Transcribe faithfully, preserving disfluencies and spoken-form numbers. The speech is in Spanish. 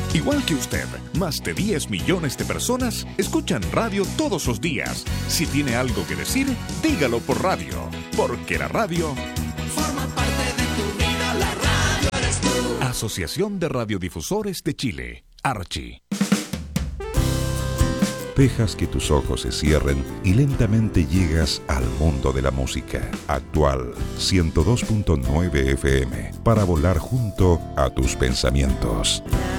Igual que usted, más de diez millones de personas escuchan radio todos los días. Si tiene algo que decir, dígalo por radio, porque la radio forma parte de tu vida, la radio eres tú. Asociación de Radiodifusores de Chile, Archi. Dejas que tus ojos se cierren y lentamente llegas al mundo de la música. Actual ciento dos punto nueve F M, para volar junto a tus pensamientos.